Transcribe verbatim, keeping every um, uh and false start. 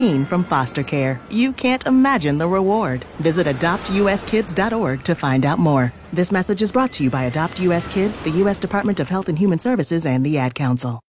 from foster care. You can't imagine the reward. Visit adopt u s kids dot org to find out more. This message is brought to you by Adopt U S Kids, the U S Department of Health and Human Services, and the Ad Council.